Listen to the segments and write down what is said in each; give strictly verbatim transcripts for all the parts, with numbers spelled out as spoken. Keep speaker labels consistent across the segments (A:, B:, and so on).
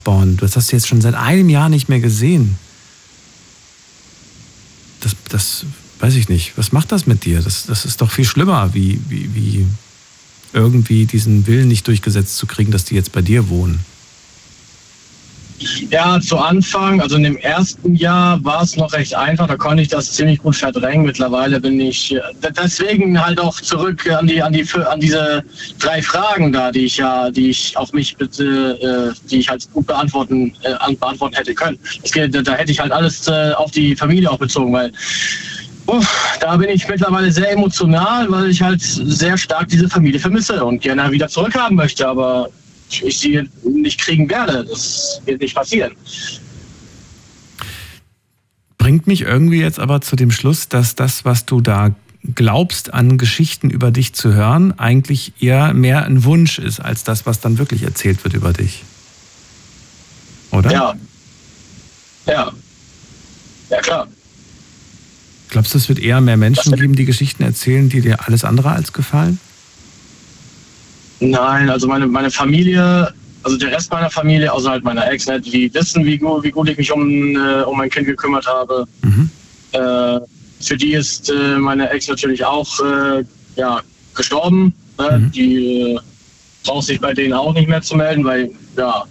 A: aufbauen. Du hast jetzt schon seit einem Jahr nicht mehr gesehen. Das, das weiß ich nicht. Was macht das mit dir? Das, das ist doch viel schlimmer, wie, wie, wie irgendwie diesen Willen nicht durchgesetzt zu kriegen, dass die jetzt bei dir wohnen.
B: Ja, zu Anfang, also in dem ersten Jahr war es noch recht einfach, da konnte ich das ziemlich gut verdrängen. Mittlerweile bin ich deswegen halt auch zurück an die an die an diese drei Fragen da, die ich ja, die ich auf mich bitte, äh, die ich halt gut beantworten äh, beantworten hätte können. Das, da hätte ich halt alles äh, auf die Familie auch bezogen, weil uh, da bin ich mittlerweile sehr emotional, weil ich halt sehr stark diese Familie vermisse und gerne wieder zurückhaben möchte, aber ich sie nicht kriegen werde. Das wird nicht passieren.
A: Bringt mich irgendwie jetzt aber zu dem Schluss, dass das, was du da glaubst, an Geschichten über dich zu hören, eigentlich eher mehr ein Wunsch ist, als das, was dann wirklich erzählt wird über dich. Oder?
B: Ja. Ja. Ja, klar.
A: Glaubst du, es wird eher mehr Menschen geben, die Geschichten erzählen, die dir alles andere als gefallen?
B: Nein, also meine, meine Familie, also der Rest meiner Familie, außer halt meiner Ex, die wissen, wie gut, wie gut ich mich um, äh, um mein Kind gekümmert habe. Mhm. Äh, für die ist äh, meine Ex natürlich auch äh, ja, gestorben. Ne? Mhm. Die äh, braucht sich bei denen auch nicht mehr zu melden, weil ja,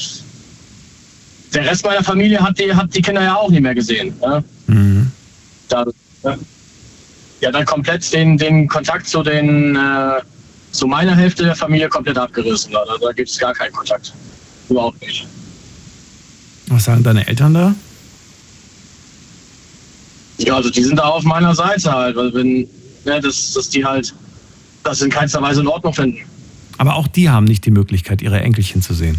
B: der Rest meiner Familie hat die, hat die Kinder ja auch nicht mehr gesehen. Ne? Mhm. Da, ne? Ja, dann komplett den, den Kontakt zu den äh, zu meiner Hälfte der Familie komplett abgerissen. Da, da gibt es gar keinen Kontakt. Überhaupt nicht.
A: Was sagen deine Eltern da?
B: Ja, also die sind da auf meiner Seite halt, weil wenn, ja, dass, dass die halt das in keinster Weise in Ordnung finden.
A: Aber auch die haben nicht die Möglichkeit, ihre Enkelchen zu sehen.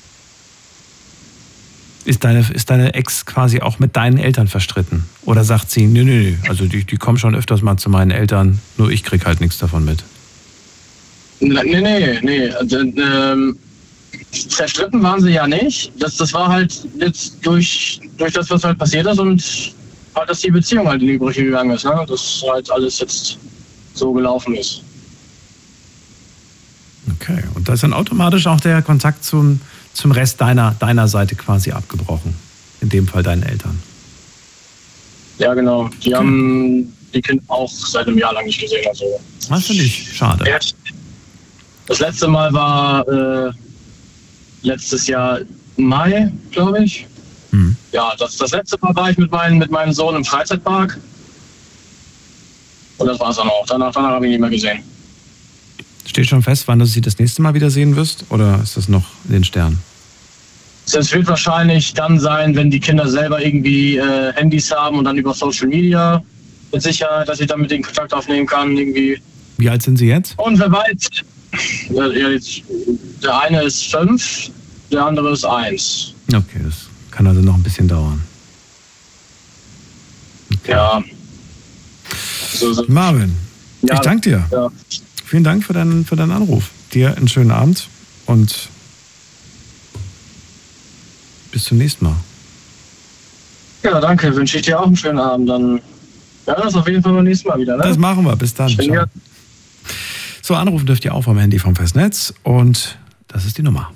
A: Ist deine, ist deine Ex quasi auch mit deinen Eltern verstritten? Oder sagt sie, nö, nö, nö, also die, die kommen schon öfters mal zu meinen Eltern, nur ich krieg halt nichts davon mit?
B: Nee, nee, nee. Also, ähm, zerstritten waren sie ja nicht. Das, das war halt jetzt durch, durch das, was halt passiert ist und halt, dass die Beziehung halt in die Brüche gegangen ist. Ne? Dass halt alles jetzt so gelaufen ist.
A: Okay, und da ist dann automatisch auch der Kontakt zum, zum Rest deiner, deiner Seite quasi abgebrochen. In dem Fall deinen Eltern.
B: Ja, genau. Die okay. haben die Kinder auch seit einem Jahr lang nicht gesehen. Also.
A: Das finde ich schade.
B: Ja. Das letzte Mal war äh, letztes Jahr Mai, glaube ich. Hm. Ja, das, das letzte Mal war ich mit, mein, mit meinem Sohn im Freizeitpark. Und das war es dann auch. Danach, danach habe ich ihn nicht mehr gesehen.
A: Steht schon fest, wann du sie das nächste Mal wieder sehen wirst? Oder ist das noch in den Sternen?
B: Es wird wahrscheinlich dann sein, wenn die Kinder selber irgendwie äh, Handys haben und dann über Social Media mit Sicherheit, dass ich dann mit denen Kontakt aufnehmen kann. Irgendwie.
A: Wie alt sind sie jetzt?
B: Und wer weiß... Ja, jetzt, der eine ist fünf, der andere ist eins.
A: Okay, das kann also noch ein bisschen dauern. Okay.
B: Ja. So, so.
A: Marvin, ja, ich danke dir.
B: Ja.
A: Vielen Dank für deinen, für deinen Anruf. Dir einen schönen Abend und bis zum nächsten Mal.
B: Ja, danke. Wünsche ich dir auch einen schönen Abend. Dann ja, das auf jeden Fall beim nächsten Mal wieder. Ne?
A: Das machen wir. Bis dann. Ciao. So, anrufen dürft ihr auch vom Handy vom Festnetz und das ist die Nummer.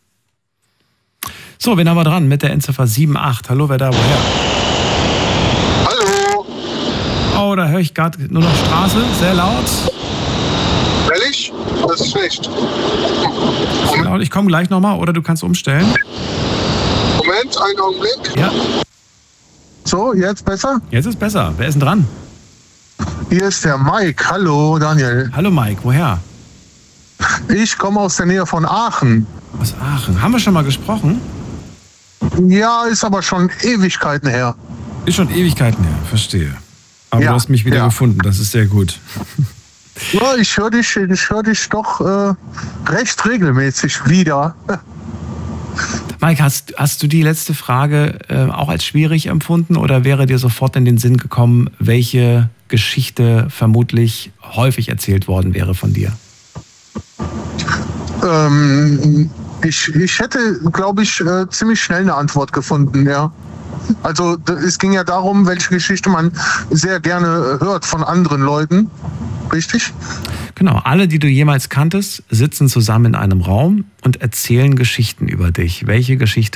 A: So, wen haben wir dran mit der Endziffer sieben acht? Hallo, wer da, woher?
C: Hallo.
A: Oh, da höre ich gerade nur noch Straße, sehr laut.
C: Ehrlich? Das ist schlecht.
A: Laut. Ich komme gleich nochmal oder du kannst umstellen.
C: Moment, einen Augenblick.
A: Ja.
C: So, jetzt besser?
A: Jetzt ist besser. Wer ist denn dran?
C: Hier ist der Mike. Hallo, Daniel.
A: Hallo, Mike. Woher?
C: Ich komme aus der Nähe von Aachen.
A: Aus Aachen. Haben wir schon mal gesprochen?
C: Ja, ist aber schon Ewigkeiten her.
A: Ist schon Ewigkeiten her, verstehe. Aber
C: ja,
A: du hast mich wieder
C: ja.
A: gefunden, das ist sehr gut.
C: Ja, ich höre dich, ich hör dich doch äh, recht regelmäßig wieder.
A: Mike, hast, hast du die letzte Frage äh, auch als schwierig empfunden oder wäre dir sofort in den Sinn gekommen, welche Geschichte vermutlich häufig erzählt worden wäre von dir?
C: Ähm, ich, ich hätte, glaube ich, äh, ziemlich schnell eine Antwort gefunden, ja. Also es ging ja darum, welche Geschichte man sehr gerne hört von anderen Leuten. richtig?
A: Genau, alle, die du jemals kanntest, sitzen zusammen in einem Raum und erzählen Geschichten über dich. Welche Geschichte